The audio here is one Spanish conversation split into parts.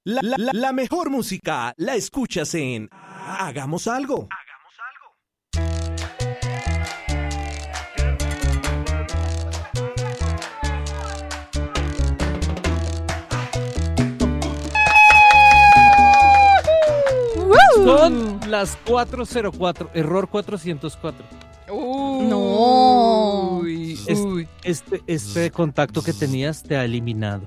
La mejor música la escuchas en Hagamos Algo. Son las 4:04, error 404. No. Uy. Este contacto que tenías te ha eliminado.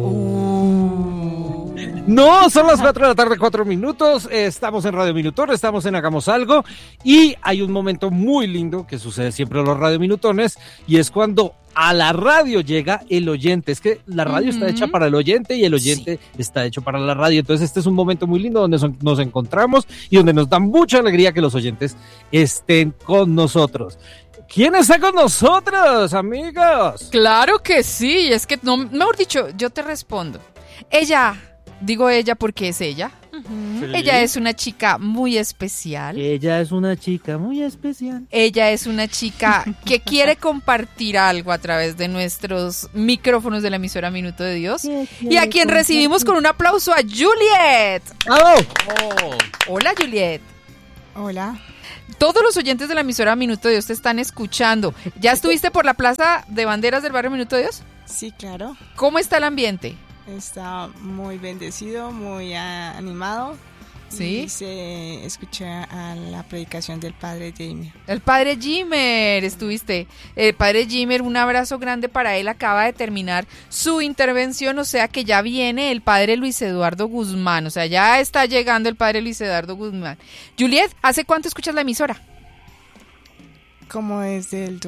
No, son las 4 de la tarde, 4 minutos. Estamos en Radio Minutón, estamos en Hagamos Algo. Y hay un momento muy lindo que sucede siempre en los Radio Minutones. Y es cuando a la radio llega el oyente. Es que la radio está hecha para el oyente y el oyente está hecho para la radio. Entonces este es un momento muy lindo donde nos encontramos y donde nos da mucha alegría que los oyentes estén con nosotros. ¿Quién está con nosotros, amigos? Claro que sí, es que, no, mejor dicho, yo te respondo. Ella, digo ella porque es ella. Ella es una chica muy especial. Ella es una chica muy especial. Ella es una chica que quiere compartir algo a través de nuestros micrófonos de la emisora Minuto de Dios. Y a quien recibimos con un aplauso a Juliet. ¡Bravo! Hola, Juliet. Hola. Todos los oyentes de la emisora Minuto de Dios te están escuchando. ¿Ya estuviste por la Plaza de Banderas del barrio Minuto de Dios? Sí, claro. ¿Cómo está el ambiente? Está muy bendecido, muy animado. ¿Sí? Y se escucha a la predicación del padre Jaime. El padre Jimmer, estuviste. El padre Jimmer, un abrazo grande para él. Acaba de terminar su intervención, o sea que ya viene el padre Luis Eduardo Guzmán. O sea, ya está llegando el padre Luis Eduardo Guzmán. Juliet, ¿hace cuánto escuchas la emisora? Como desde el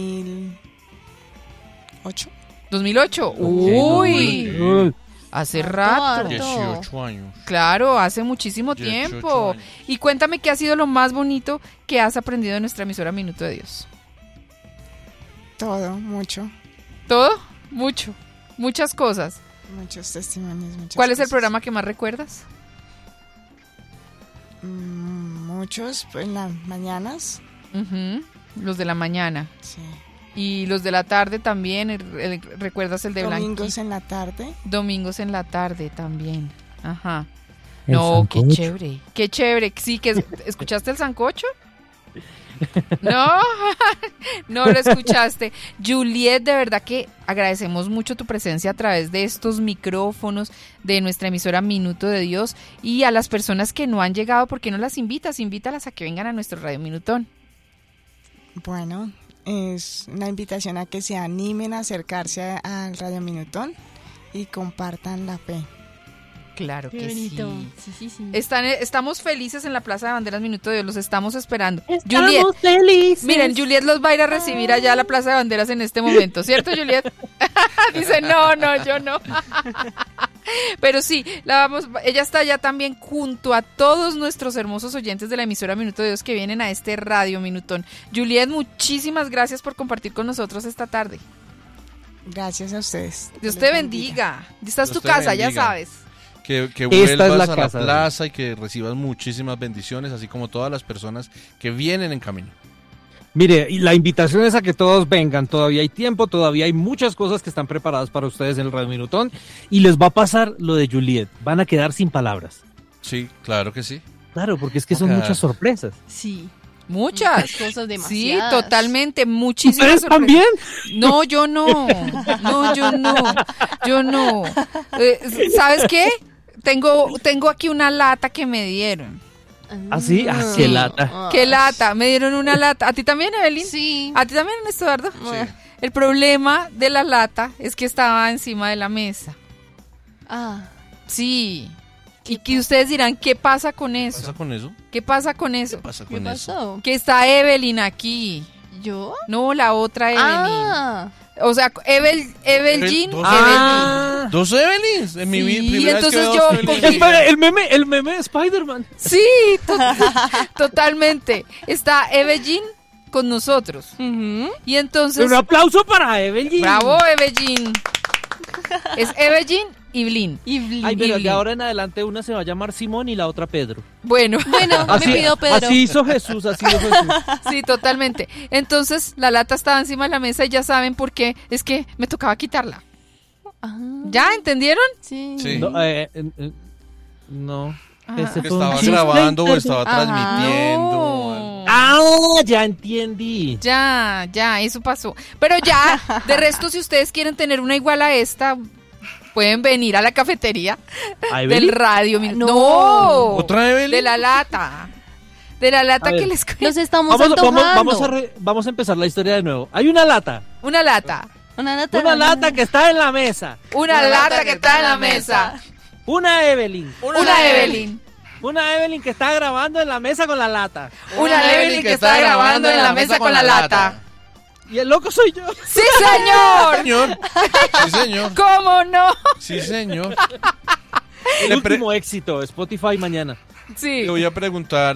2008. 2008. Uy. Hace rato. 18 años. Claro, hace muchísimo 18 tiempo. años. Y cuéntame qué ha sido lo más bonito que has aprendido de nuestra emisora Minuto de Dios. Todo, mucho. ¿Todo? Mucho. Muchas cosas. Muchos testimonios, muchas ¿Cuál es el cosas. programa que más recuerdas? Muchos, pues en las mañanas. Los de la mañana. Sí. Y los de la tarde también. ¿Recuerdas el de Domingos Blanquita? en la tarde. Domingos en la tarde también. Ajá. El No, qué sancocho. chévere. Qué chévere. Sí, que ¿escuchaste el sancocho? No, no lo escuchaste. Juliet, de verdad que agradecemos mucho tu presencia a través de estos micrófonos de nuestra emisora Minuto de Dios. Y a las personas que no han llegado, ¿por qué no las invitas? Invítalas a que vengan a nuestro Radio Minutón. Bueno, es una invitación a que se animen a acercarse al Radio Minutón y compartan la fe. Claro Qué que bonito. sí. Sí. Estamos felices en la Plaza de Banderas Minuto de Dios, los estamos esperando. Estamos Juliet, felices. miren, Juliet los va a ir a recibir allá a la Plaza de Banderas en este momento, ¿cierto, Juliet? Dice, no, yo no. Pero sí, ella está allá también junto a todos nuestros hermosos oyentes de la emisora Minuto de Dios que vienen a este Radio Minutón. Juliet, muchísimas gracias por compartir con nosotros esta tarde. Gracias a ustedes. Dios te bendiga. Esta es tu Dios te casa, ya bendiga. sabes. Que Esta es vuelvas la a casa. la plaza y que recibas muchísimas bendiciones, así como todas las personas que vienen en camino. Mire, y la invitación es a que todos vengan, todavía hay tiempo, todavía hay muchas cosas que están preparadas para ustedes en el Radio Minutón y les va a pasar lo de Juliet, van a quedar sin palabras. Sí, claro que sí. Claro, porque es que son Ok. muchas sorpresas. Sí. Muchas Cosas Sí, demasiadas. totalmente, muchísimas ¿Ustedes sorpresas. también? No, yo no. No, yo no. ¿Sabes qué? Tengo aquí una lata que me dieron. ¿Ah, sí? Ah, qué lata. ¿Qué lata? Me dieron una lata. ¿A ti también, Evelyn? Sí. ¿A ti también, Eduardo? Sí. El problema de la lata es que estaba encima de la mesa. Ah. Sí. Y que ustedes dirán, ¿qué pasa con ¿Qué eso? pasa con eso? ¿Qué pasa con eso? ¿Qué pasa ¿Qué con eso? pasó? Que está Evelyn aquí. ¿Yo? No, la otra Evelyn. Ah. O sea, Evelyn. Dos- Ah, ¿Dos Evelyns? En mi Sí, vida, primera vez que entonces veo yo dos Evelyns. cogí- espera, el meme de Spider-Man. Sí, totalmente. Está Evelyn con nosotros. Ujú. Y entonces, Un aplauso para Evelyn. bravo, Evelyn. Es Evelyn y Blin. Y Blin. Ay, pero Blin. de ahora en adelante una se va a llamar Simón y la otra Pedro. Bueno, Bueno, me pido Pedro. Así hizo Jesús, así hizo Jesús. sí, totalmente. Entonces, la lata estaba encima de la mesa y ya saben por qué. Es que me tocaba quitarla. Ah, ¿Ya entendieron? sí. Sí. No, No. Ah. Ese Que fue un estaba chiste grabando o interno. estaba transmitiendo. No. Ah, ya entendí. Ya, eso pasó. Pero ya, de resto, si ustedes quieren tener una igual a esta, pueden venir a la cafetería ¿A del Evelyn? radio. No. No. ¿Otra Evelyn? De la lata. De la lata A ver. que les cuento. Los estamos antojando. Vamos a empezar la historia de nuevo. Hay una lata. Una lata. Una lata que está en la mesa. Una lata que está en la mesa. Una Evelyn. Una Evelyn. Una Evelyn que está grabando en la mesa con la lata. Una Evelyn que está grabando en la mesa con la lata. Y el loco soy yo. ¡Sí, señor! Señor. Sí, señor. ¿Cómo no? Sí, señor. El último éxito, Spotify mañana. Sí. Le voy a preguntar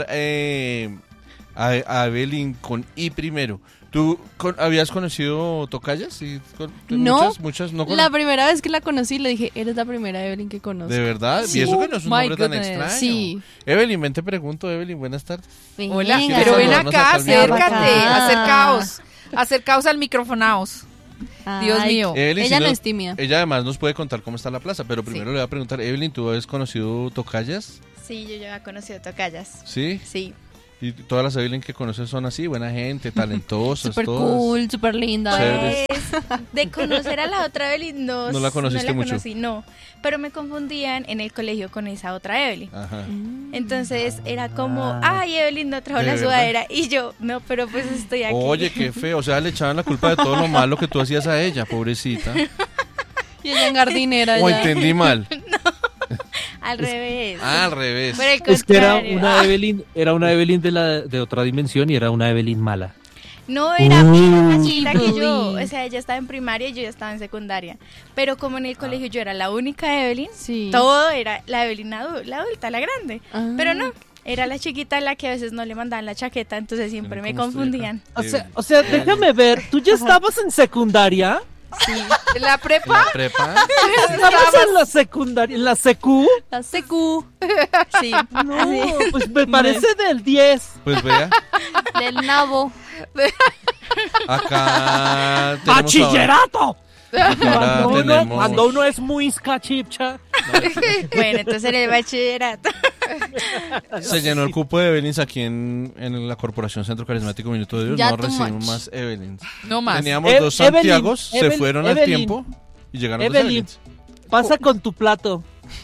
a Evelyn con I primero. ¿Tú habías conocido tocayas? ¿Sí? No. Muchas no La primera vez que la conocí le dije, eres la primera Evelyn que conozco. ¿De verdad? Sí. Y eso que no es un My nombre tan goodness. extraño. Sí. Evelyn, ven, te pregunto, Evelyn, buenas tardes. Hola, Venga. pero ven saludarnos acá, acá al micrófono. acércate, Ah. acercaos al microfonaos. Dios Ay, mío. Evelyn, Ella si no es tímida. Ella además nos puede contar cómo está la plaza, pero primero le voy a preguntar, Evelyn, ¿tú has conocido tocayas? Sí, yo ya he conocido tocayas. ¿Sí? Sí. Y todas las Evelyn que conoces son así, buena gente, talentosas, Súper todas. cool, súper linda. Chéveres. Pues, de conocer a la otra Evelyn, No la conociste no la mucho. conocí, no. Pero me confundían en el colegio con esa otra Evelyn. Ajá. Entonces era como, ay, Evelyn no trajo ¿De la verdad? sudadera. Y yo, no, pero pues estoy aquí. Oye, qué feo. O sea, le echaban la culpa de todo lo malo que tú hacías a ella, pobrecita. Y ella en gardinera. O ya. entendí mal. Al revés. Al revés. Por el Es que era contrario. una Evelyn de otra dimensión y era una Evelyn mala. No, era más Uy, chiquita que yo. Evelyn. O sea, ella estaba en primaria y yo ya estaba en secundaria. Pero como en el colegio yo era la única Evelyn, Sí. todo era la Evelyn la adulta, la grande. Ah. Pero no, era la chiquita la que a veces no le mandaban la chaqueta, entonces siempre me ¿Cómo estoy confundían. acá? O sea, déjame ver, ¿tú ya estabas en secundaria? ¿La prepa? ¿La prepa? ¿Estabas en la secundaria, en la secu? La CQ. Sí. No, pues me parece del 10. Pues vea, Del nabo. acá tenemos ¡Bachillerato! ahora tenemos... Cuando uno es muy cachipcha. Bueno, entonces en el bachillerato. Se llenó el cupo de Evelyn aquí en la Corporación Centro Carismático Minuto de Dios. Ya No too recibimos much. más Evelyn. No más. Teníamos E- dos Evelyn, Santiagos, se Evelyn, fueron al Evelyn. tiempo y llegaron Evelyn, dos Evelyns. pasa con tu plato.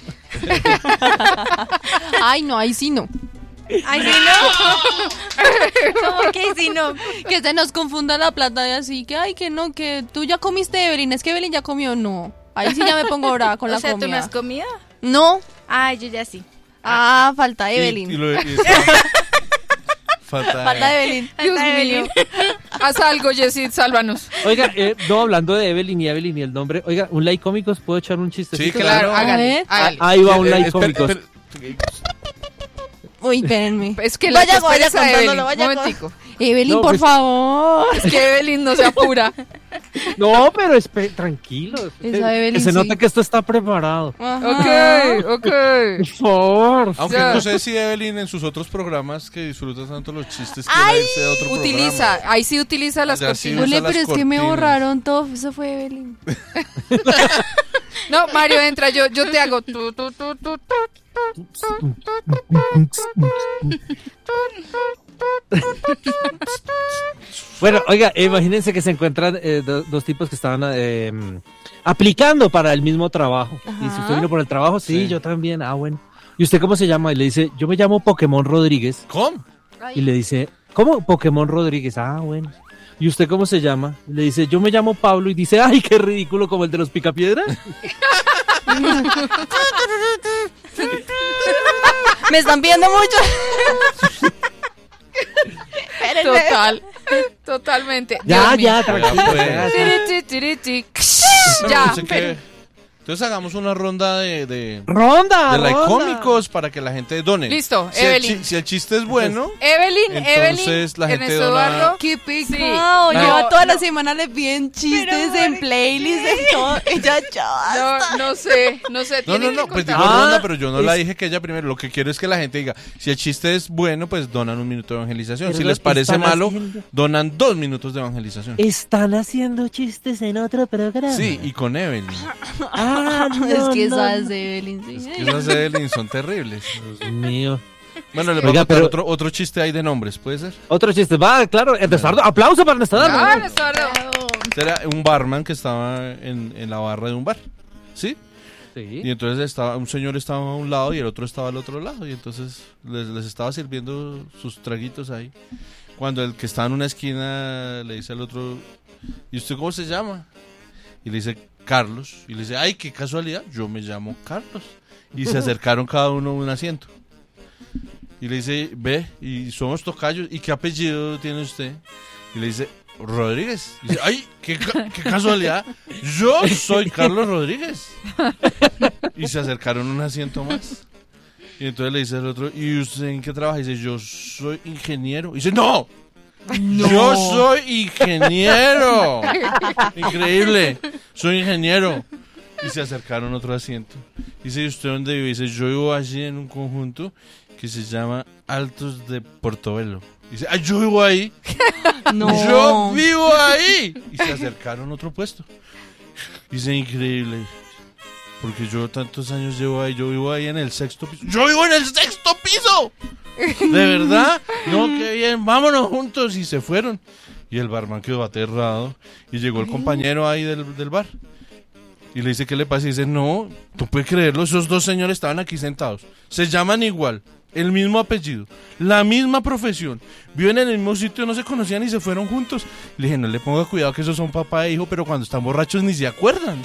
Ay, no, ahí sí no. Ay, sí, no. ¿Cómo que sí, no? Que se nos confunda la plata y así, que ay, que no, que tú ya comiste, Evelyn, es que Evelyn ya comió, no. Ahí sí ya me pongo brava con O la sea, ¿tú no comida. has comido? No. Ay, yo ya sí. Ah, falta Evelyn. Falta Evelyn. Dios Falta mío. Evelyn. Haz algo, Yesid, sálvanos. Oiga, no, hablando de Evelyn y el nombre. Oiga, ¿un like cómicos? ¿Puedo echar un chistecito? Sí, claro. Hágale, ver. hágale. Ahí va un like Espera, cómicos. Uy, espérenme. Es que Vaya, que vaya esperes a Evelyn. contándolo, vaya Un momentico. Evelyn, No, por pues- favor. Es que Evelyn no se apura. No, pero tranquilos. Esa Evelyn Que se sí. nota que esto está preparado. Ajá. Ok. Por favor. Aunque Ya. no sé si Evelyn en sus otros programas que disfruta tanto los chistes que Ay, irse a otro utiliza, programa. ahí sí utiliza las Ya sí cortinas. usa Ole, pero las es que me cortinas. borraron todo. Eso fue Evelyn. No, Mario, entra, yo te hago. Bueno, oiga, imagínense que se encuentran dos tipos que estaban aplicando para el mismo trabajo. Y si usted vino por el trabajo, sí, Sí. yo también. Ah, bueno. ¿Y usted cómo se llama? Y le dice, yo me llamo Pokémon Rodríguez. ¿Cómo? Y le dice, ¿cómo? Pokémon Rodríguez. Ah, bueno. ¿Y usted cómo se llama? Y le dice, yo me llamo Pablo. Y dice, ay, qué ridículo, como el de los Picapiedra. Me están pidiendo mucho. Totalmente. Ya, Dios mío. ya, tranquilo. pues. ya, ya. Tiri. Bueno, Ya, no sé qué. Entonces hagamos una ronda de Ronda, like ronda. cómicos para que la gente done. Listo, Si Evelyn. si el chiste es bueno, Evelyn, Entonces, la gente Ernesto dona- Eduardo. Qué Sí. pecado. No, Lleva toda la no. semana le piden chistes Pero, en playlist, en todo. Ella ya. No sé. no, tiene que pues digo contar. ronda, pero yo no la es- dije que ella primero. Lo que quiero es que la gente diga, si el chiste es bueno, pues donan un minuto de evangelización. Pero Si lo les que parece están malo, haciendo- donan 2 minutos de evangelización. Están haciendo chistes en otro programa. Sí, y con Evelyn. Ah, Es que esas de Evelyn, sí. Esas de Evelyn son terribles. Dios mío. Bueno, le voy a Oiga, contar pero- otro chiste ahí de nombres, ¿puede ser? Otro chiste, va, claro, Ernestardo, aplauso para Ernestardo. Ah, Ernestardo. Este era un barman que estaba en la barra de un bar, ¿sí? Sí. Y entonces un señor estaba a un lado y el otro estaba al otro lado. Y entonces les estaba sirviendo sus traguitos ahí. Cuando el que estaba en una esquina le dice al otro, ¿y usted cómo se llama? Y le dice, Carlos. Y le dice, ay, qué casualidad, yo me llamo Carlos. Y se acercaron cada uno a un asiento. Y le dice, ve, y somos tocayos, ¿y qué apellido tiene usted? Y le dice, Rodríguez. Y dice, ay, qué casualidad, yo soy Carlos Rodríguez. Y se acercaron un asiento más. Y entonces le dice el otro, ¿y usted en qué trabaja? Y dice, yo soy ingeniero. Y dice, ¡no! ¡Yo soy ingeniero! Increíble, soy ingeniero. Y se acercaron a otro asiento. Dice, ¿y usted dónde vive? Y dice, yo vivo allí en un conjunto que se llama Altos de Portobelo. Y dice, ¡ay, yo vivo ahí! No. ¡Yo vivo ahí! Y se acercaron a otro puesto. Dice, increíble. Porque yo tantos años llevo ahí, yo vivo ahí en el 6º piso. ¡Yo vivo en el 6º piso! ¿De verdad? No, qué bien, vámonos juntos. Y se fueron. Y el barman quedó aterrado. Y llegó el compañero ahí del bar. Y le dice, ¿qué le pasa? Y dice, no, tú puedes creerlo, esos dos señores estaban aquí sentados. Se llaman igual, el mismo apellido, la misma profesión. Viven en el mismo sitio, no se conocían y se fueron juntos. Le dije, no le ponga cuidado que esos son papá e hijo, pero cuando están borrachos ni se acuerdan.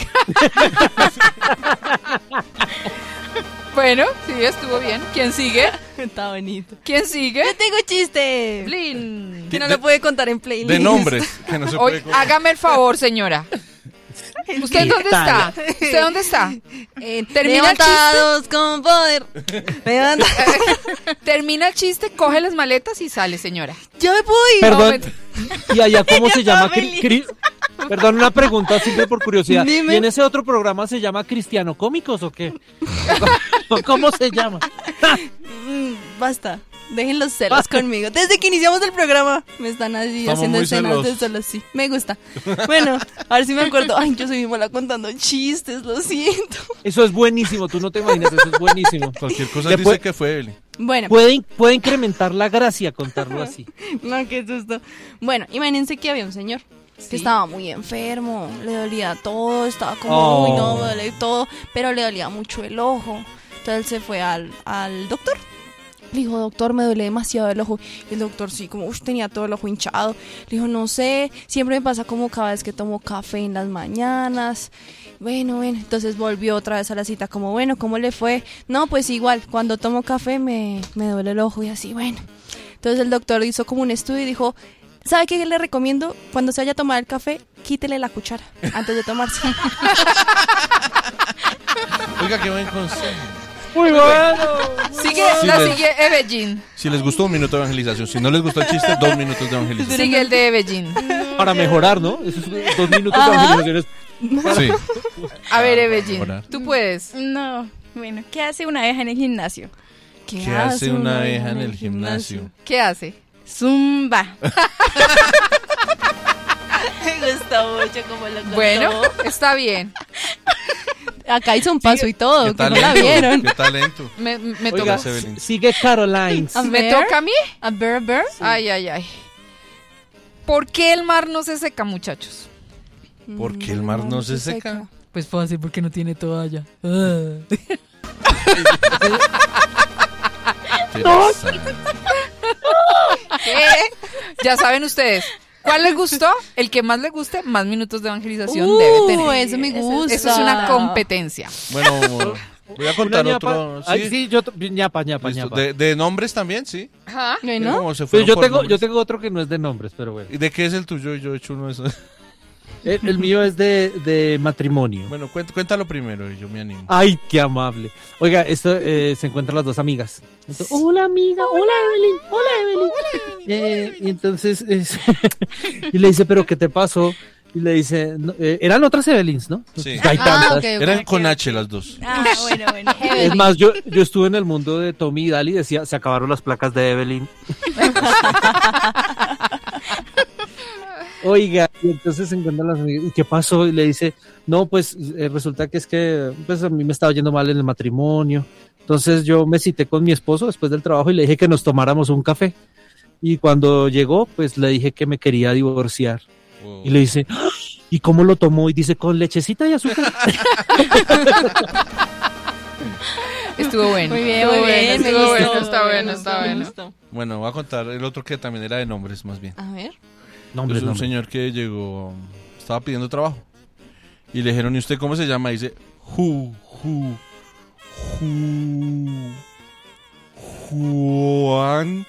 Bueno, sí, estuvo bien. ¿Quién sigue? Está bonito. ¿Quién sigue? Yo tengo chiste. Blin. Que no lo puede contar en playlist. De nombres, que no se Hoy, puede contar. hágame el favor, señora. ¿Usted dónde está? ¿Usted dónde está? Termina el chiste. Levantados con poder. Termina el chiste, coge las maletas y sale, señora. Yo me puedo ir. Perdón, No, ¿y allá cómo se llama? feliz. Perdón, una pregunta simple por curiosidad. Dime. ¿Y en ese otro programa se llama Cristiano Cómicos o qué? ¿Cómo se llama? Basta. Dejen los celos conmigo. Desde que iniciamos el programa me están así Estamos haciendo muy escenas de celosos. celos. Sí, me gusta. Bueno, a ver si me acuerdo. Ay, yo soy muy mala contando chistes, lo siento. Eso es buenísimo, tú no te imaginas, eso es buenísimo. Cualquier cosa Le dice puede- que fue Evelyn. Bueno, Puede incrementar la gracia contarlo así. no, qué susto. Bueno, imagínense que había un señor que estaba muy enfermo, le dolía todo, estaba como, uy, no, me duele todo, pero le dolía mucho el ojo. Entonces él se fue al doctor. Le dijo, doctor, me duele demasiado el ojo. Y el doctor sí, como, tenía todo el ojo hinchado. Le dijo, no sé, siempre me pasa como cada vez que tomo café en las mañanas. Bueno, entonces volvió otra vez a la cita, como, bueno, ¿cómo le fue? No, pues igual, cuando tomo café me duele el ojo y así, bueno. Entonces el doctor hizo como un estudio y dijo, ¿sabe qué le recomiendo? Cuando se vaya a tomar el café, quítele la cuchara antes de tomarse. Oiga, qué buen consejo. Muy bueno. Sigue, Sí, la les- sigue Evelyn. Si les gustó, 1 minuto de evangelización. Si no les gustó el chiste, 2 minutos de evangelización. Sigue el de Evelyn. Para mejorar, ¿no? Esos 2 minutos de evangelización. Sí. A ver, Evelyn, Mejorar. tú puedes. No, bueno, ¿qué hace una abeja en el gimnasio? ¿Qué hace una abeja en el gimnasio? ¿Qué hace? Zumba. Me gusta mucho como lo contó. Bueno, está bien. Acá hizo un paso y todo, ¿Qué que no la talento? vieron. ¿Qué talento? Me Oiga, toca. Evelyn. sigue Caroline. A ¿Me ver. toca a mí? A ver. Ay, ay, ay. ¿Por qué el mar no se seca, muchos? ¿Por qué el mar no se seca? Pues fácil, porque no tiene toalla. Interesante. Ya saben ustedes. ¿Cuál les gustó? El que más le guste, más minutos de evangelización debe tener. Eso me gusta. Eso es una competencia. Bueno, voy a contar Una otro. ñapa. Ay, sí, ñapa. Listo. De nombres también, sí. Ajá. Bueno, Como se Pero fueron yo por tengo nombres. otro que no es de nombres, pero bueno. ¿Y de qué es el tuyo? Yo he hecho uno de esos. El mío es de matrimonio. Bueno, cuéntalo primero y yo me animo. Ay, qué amable. Oiga, esto se encuentran las dos amigas. Entonces, hola amiga, hola Evelyn. Y entonces y le dice, ¿pero qué te pasó? Y le dice, no, eran otras Evelyns, ¿no? Sí. Hay tantas. ok. Eran con H las dos. Ah, bueno. Es más, yo estuve en el mundo de Tommy y Dali y decía, se acabaron las placas de Evelyn. Oiga, y entonces se encuentran las amigas, ¿y qué pasó? Y le dice, no, pues resulta que es que pues a mí me estaba yendo mal en el matrimonio. Entonces yo me cité con mi esposo después del trabajo y le dije que nos tomáramos un café. Y cuando llegó, pues le dije que me quería divorciar. Wow. Y le dice, ¡ah! ¿Y cómo lo tomó? Y dice, con lechecita y azúcar. Estuvo bueno. Muy bien, Estuvo muy bien. bueno, Me estuvo gustó, bueno, está me bueno, gustó, está me bueno. gustó. Bueno, voy a contar el otro que también era de nombres, más bien. A ver. Nombre, Es un señor que llegó, estaba pidiendo trabajo. Y le dijeron, ¿y usted cómo se llama? Y dice, Juan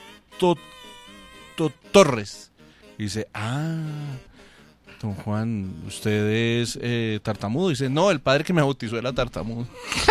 Torres. Y dice, don Juan, ¿usted es tartamudo? Y dice, no, el padre que me bautizó era tartamudo.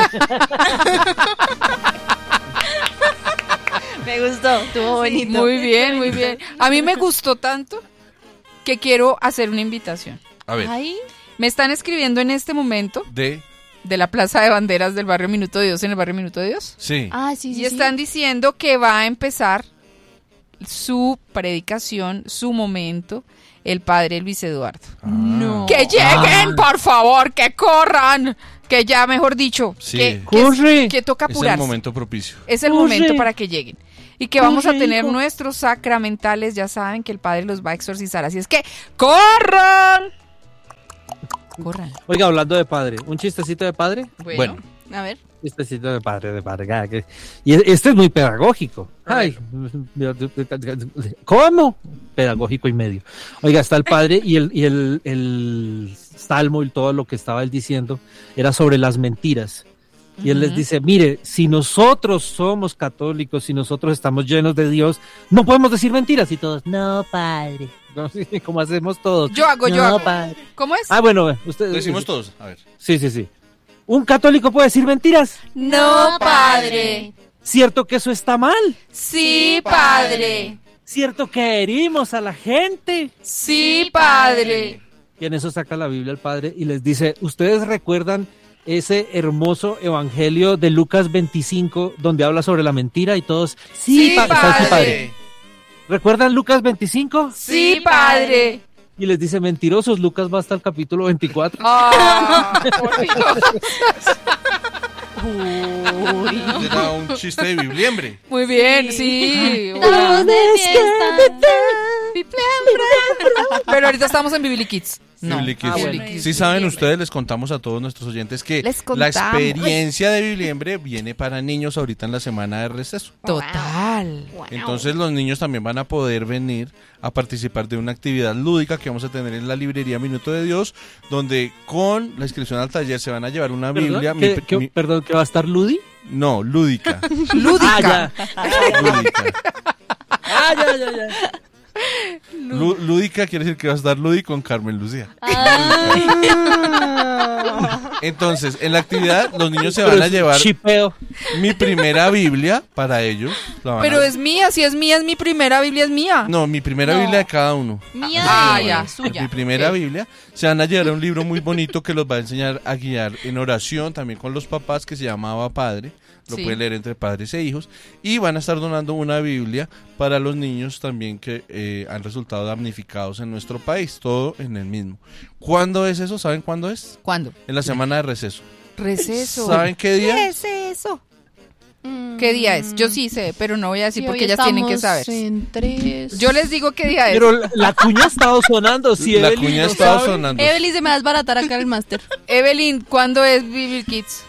Me gustó, estuvo bonito. Muy bien, muy bien. A mí me gustó tanto que quiero hacer una invitación. A ver, Ay, Me están escribiendo en este momento de... de la Plaza de Banderas del barrio Minuto de Dios en el barrio Minuto de Dios. Sí. sí, Y están diciendo que va a empezar su predicación, su momento, el padre Luis Eduardo. No. ¡Que lleguen, por favor! ¡Que corran! Que ya, mejor dicho, Sí. ¡Corre! que toca Es el apurarse. momento propicio. Es el Corre. momento para que lleguen. Y que vamos a Corre, tener hijo. nuestros sacramentales, ya saben que el padre los va a exorcizar. Así es que, ¡corran! Corran. Oiga, hablando de padre, ¿un chistecito de padre? Bueno. A ver. Chistecito de padre. Y este es muy pedagógico. Ay, ¿cómo? Pedagógico y medio. Oiga, está el padre y el salmo y todo lo que estaba él diciendo era sobre las mentiras. Y él les dice, mire, si nosotros somos católicos, si nosotros estamos llenos de Dios, no podemos decir mentiras. Y todos, no, padre. No, sí, como hacemos todos. Yo hago. Padre. ¿Cómo es? Ah, bueno, ustedes. Decimos todos, a ver. Sí. ¿Un católico puede decir mentiras? No, padre. ¿Cierto que eso está mal? Sí, padre. ¿Cierto que herimos a la gente? Sí, padre. Y en eso saca la Biblia el padre y les dice, ¿ustedes recuerdan ese hermoso evangelio de Lucas 25 donde habla sobre la mentira y todos? Sí, está el padre. ¿Recuerdan Lucas 25? Sí, padre. Y les dice, mentirosos, Lucas va hasta el capítulo 24. Ah, por Dios. Era un chiste de bibliembre. Muy bien, sí. Estamos de fiesta. Pero ahorita estamos en Bibli Kids. No. Bibli Kids. bueno. Sí saben ustedes, les contamos a todos nuestros oyentes que Les la contamos. experiencia de bibliembre viene para niños ahorita en la semana de receso. Total. Entonces los niños también van a poder venir a participar de una actividad lúdica que vamos a tener en la librería Minuto de Dios, donde con la inscripción al taller se van a llevar una Biblia. Perdón, ¿que va a estar Ludi? No, lúdica. Lúdica. Lúdica. Ya. Lúdica quiere decir que va a estar Ludi con Carmen Lucía. Entonces, en la actividad los niños se van a llevar Chipeo. mi primera Biblia para ellos. Pero es mía, si es mía, es mi primera Biblia, es mía. No, mi primera No. Biblia de cada uno. Mía Ah, de ya. suya. Mi primera Ok. Biblia. Se van a llevar un libro muy bonito que los va a enseñar a guiar en oración, también con los papás, que se llamaba Padre. Lo Sí. pueden leer entre padres e hijos. Y van a estar donando una Biblia para los niños también que han resultado damnificados en nuestro país. Todo en el mismo. ¿Cuándo es eso? ¿Saben cuándo es? ¿Cuándo? En la semana de receso. Receso. ¿Saben qué día? ¿Qué es eso? ¿Qué día es? Yo sí sé, pero no voy a decir porque ellas tienen que saber. En 3. Yo les digo qué día es. Pero la cuña ha estado sonando. Si La Evelyn cuña no estaba sabe. sonando. Evelyn se me va a desbaratar acá el máster. Evelyn, ¿cuándo es Bibli Kids?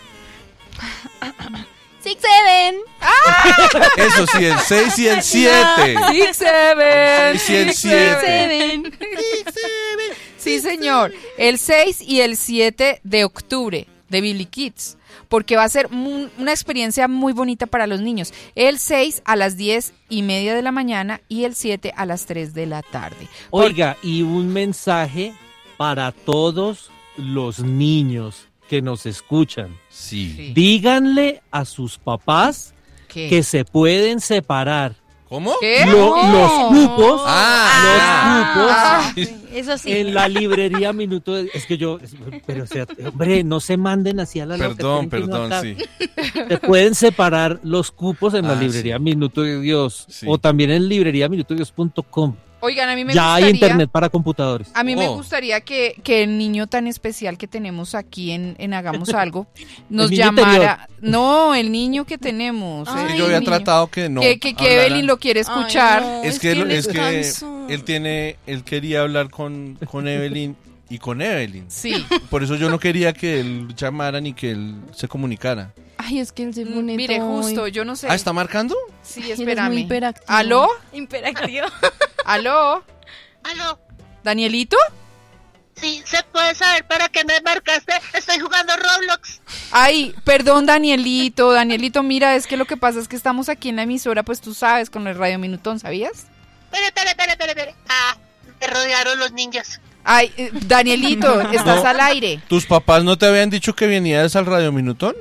6, 7. Eso sí, el 6 y el 7. 6, 7. Y si el 7. Sí, señor. El 6 y el 7 de octubre de Bibli Kids. Porque va a ser una experiencia muy bonita para los niños. El 6 a las 10:30 de la mañana y el 7 a las 3 de la tarde. Oiga, y un mensaje para todos los niños que nos escuchan. Sí. Sí. Díganle a sus papás ¿Qué? que se pueden separar ¿Cómo? ¿Qué? los cupos, Ah, los cupos Eso sí. en la librería Minuto de... Es que pero o sea, hombre, no se manden así a la loca, Perdón, creen que no perdón, acá- sí. Se pueden separar los cupos en la Ah, librería Minuto de Dios Sí. o también en libreriaminutodios.com. Oigan, a mí me Ya hay gustaría... internet para computadores. A mí me Oh. gustaría que el niño tan especial que tenemos aquí en Hagamos Algo nos El niño llamara. No, el niño que tenemos. Ay, el Yo había niño. tratado que no. Que hablara. Evelyn lo quiere escuchar. Ay, no, Es que él es es que cansón. él quería hablar con Evelyn y con Evelyn. Sí. Por eso yo no quería que él llamara ni que él se comunicara. Ay, es que él se pone Mire, todo justo, y- yo no sé. Ah, ¿está marcando? Sí, Él es muy espérame. hiperactivo. ¿Aló? Imperactivo. ¿Aló? Aló, ¿Danielito? sí, ¿se puede saber para qué me marcaste? Estoy jugando Roblox. Ay, perdón, Danielito. Danielito, mira, es que lo que pasa es que estamos aquí en la emisora, pues tú sabes, con el Radio Minutón, ¿sabías? Espere. Ah, me rodearon los ninjas. Ay, Danielito, estás No. al aire. ¿Tus papás no te habían dicho que venías al Radio Minutón?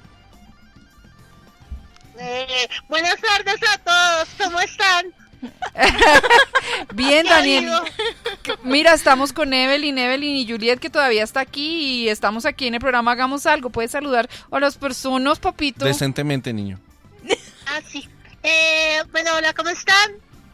Buenas tardes a todos, ¿cómo están? Bien, ¿Qué ha Daniel. habido? Mira, estamos con Evelyn y Juliet, que todavía está aquí, y estamos aquí en el programa Hagamos Algo. ¿Puedes saludar a las personas, papito? Decentemente, niño. Ah, sí. Bueno, hola, ¿cómo están?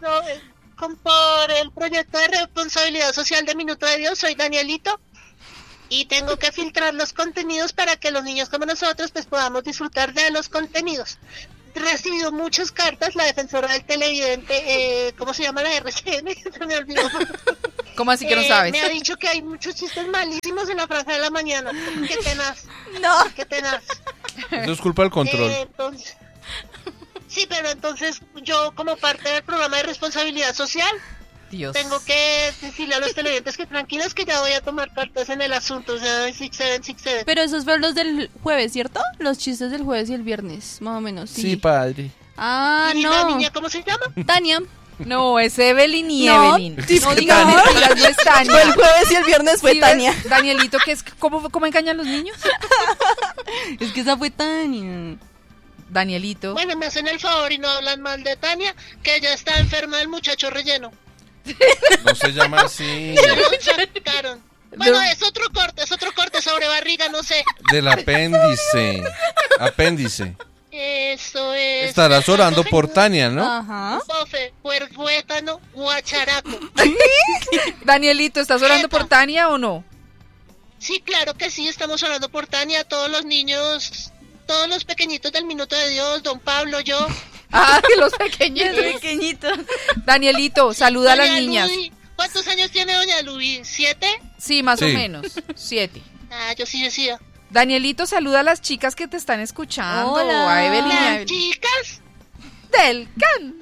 Por el proyecto de responsabilidad social de Minuto de Dios, soy Danielito. Y tengo que filtrar los contenidos para que los niños como nosotros pues podamos disfrutar de los contenidos. He recibido muchas cartas, la defensora del televidente, ¿cómo se llama la RCN? Se me olvidó. ¿Cómo así que no sabes? Me ha dicho que hay muchos chistes malísimos en la franja de la mañana. Qué tenaz. No. Qué tenaz. Eso es culpa del control. Entonces, sí, pero entonces yo como parte del programa de responsabilidad social Dios. tengo que decirle a los televidentes que tranquilos que ya voy a tomar cartas en el asunto. O sea, 6-7. Pero esos fueron los del jueves, ¿cierto? Los chistes del jueves y el viernes, más o menos. Sí, padre. Ah, ¿Y la no. niña cómo se llama? Tania. No, es Evelyn y No, Evelyn. sí, No no. digas mentiras, no es Tania. Fue el jueves y el viernes fue ¿Sí ves, Tania. Danielito, que es ¿cómo engañan los niños? Es que esa fue Tania. Danielito. Bueno, me hacen el favor y no hablan mal de Tania, que ella está enferma del muchacho relleno. No se llama así. Ya lo sacaron. Bueno, No. es otro corte sobre barriga, no sé. Del apéndice. Apéndice. Eso es. Estarás orando por Tania, ¿no? Ajá. Bofe, puertuétano, guacharaco. Danielito, ¿estás orando por Tania o no? Sí, claro que sí, estamos orando por Tania, todos los niños, todos los pequeñitos del Minuto de Dios, don Pablo, yo. Ah, los pequeñitos. Pequeñito. Danielito, saluda a las Doña niñas. Luis, ¿cuántos años tiene doña Luis? ¿7? Sí, más o Sí. menos. 7. Ah, yo sí decía. Danielito, saluda a las chicas que te están escuchando. Hola. A Evelyn y a Las Evelyn. chicas. Del can.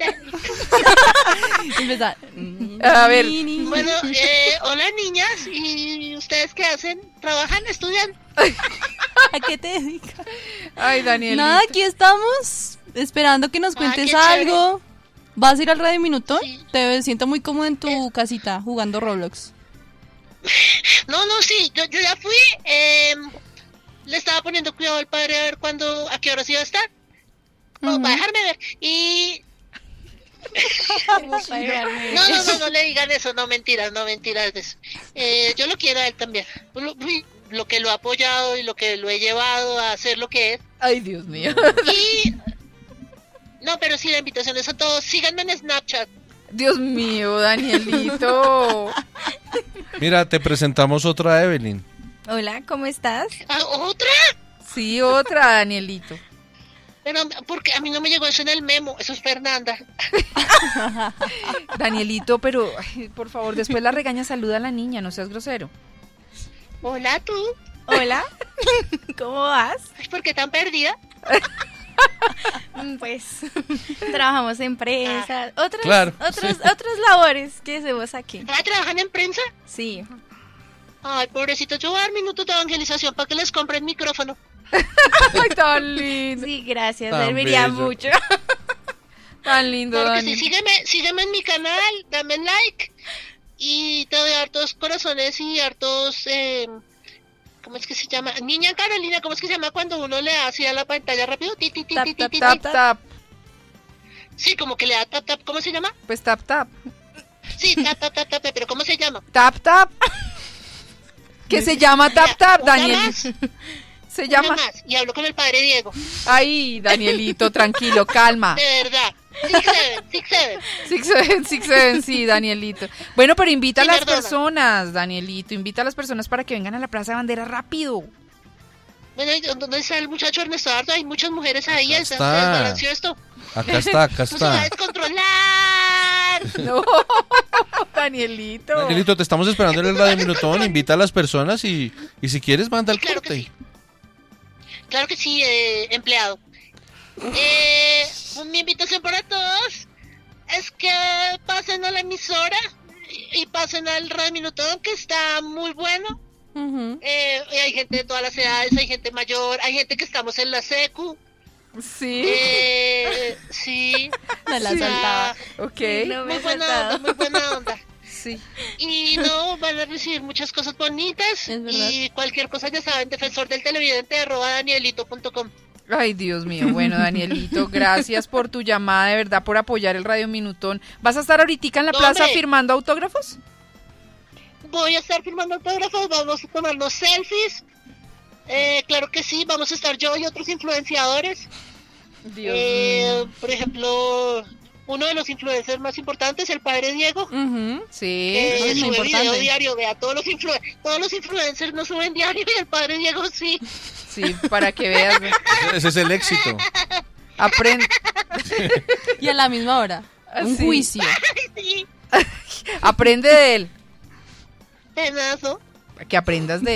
Empezar. A ver. Bueno, hola niñas, ¿y ustedes qué hacen? ¿Trabajan? ¿Estudian? ¿A qué te dedicas? Ay, Danielito. Nada, aquí estamos esperando que nos cuentes qué chévere. algo. ¿Vas a ir al Radio Minutón? Sí. Te siento muy cómodo en tu casita jugando Roblox. No, sí, yo ya fui. Le estaba poniendo cuidado al padre a ver a qué horas iba a estar. No, para dejarme ver. Y no le digan eso, no mentiras de eso. Yo lo quiero a él también. Lo que lo ha apoyado y lo que lo he llevado a hacer lo que es. Ay, Dios mío. Y no, pero sí, la invitación es a todos. Síganme en Snapchat. Dios mío, Danielito. Mira, te presentamos otra Evelyn. Hola, ¿cómo estás? ¿Ah, ¿otra? Sí, otra, Danielito. Pero porque a mí no me llegó eso en el memo. Eso es Fernanda. Danielito, pero ay, por favor, después la regaña, saluda a la niña, no seas grosero. Hola, tú. Hola. ¿Cómo vas? Ay, ¿por qué tan perdida? Pues trabajamos en prensa, Claro, otras labores que hacemos aquí. ¿Ah, trabajan en prensa? Sí. Ay, pobrecito, yo voy a dar minutos de evangelización para que les compren micrófono. Ay, tan lindo. Sí, gracias, Tan serviría bello. mucho. Tan lindo, Claro que Dani. sí, sígueme en mi canal, dame like y te doy hartos corazones y hartos, ¿cómo es que se llama? Niña Carolina, ¿cómo es que se llama cuando uno le da así a la pantalla rápido? Ti, ti, ti, Tap, ti, tap, ti, tap, ti. tap. Sí, como que le da tap, tap, ¿cómo se llama? Pues tap, tap. Sí, tap, tap, tap, tap, pero ¿cómo se llama? Tap, tap. ¿Qué se llama tap, tap, Una Daniel? más, Se una llama. más, y hablo con el padre Diego, Ay, Danielito, tranquilo, calma. de verdad. 6'7". Sí, Danielito. Bueno, pero invita a Sí, las perdona. personas, Danielito, invita a las personas para que vengan a la Plaza de Bandera rápido. Bueno, ¿y dónde está el muchacho Ernesto Dardo? Hay muchas mujeres ahí, Acá se está. desbalanceó esto. Acá No se va a está. descontrolar. No, Danielito. Danielito, te estamos esperando en el Radio Minutón. Invita a las personas y si quieres, manda el Sí, claro que corte. sí. Claro que sí, empleado. Mi invitación para todos es que pasen a la emisora y pasen al Radio Minutón, que está muy bueno. Ujú. Y hay gente de todas las edades, hay gente mayor, hay gente que estamos en la secu. Sí, Sí. Me la O sea, saltaba. ok. No me muy he buena saltado. onda, muy buena onda. Sí. Y no, van a recibir muchas cosas bonitas. Es verdad. Y cualquier cosa, ya saben, defensordeltelevidente@danielito.com. Ay, Dios mío. Bueno, Danielito, gracias por tu llamada, de verdad, por apoyar el Radio Minutón. ¿Vas a estar ahorita en la No, plaza hombre. firmando autógrafos? Voy a estar firmando autógrafos, vamos a tomarnos selfies. Claro que sí, vamos a estar yo y otros influenciadores. Por ejemplo, uno de los influencers más importantes, el padre Diego. Ujú. Sí. es muy Sube video importante. diario, vea, todos los influencers no suben diario y el padre Diego sí. Sí, para que veas. Ese es el éxito. Aprende. Y a la misma hora. Un Sí. juicio. Sí, Aprende de él. pedazo. Que aprendas de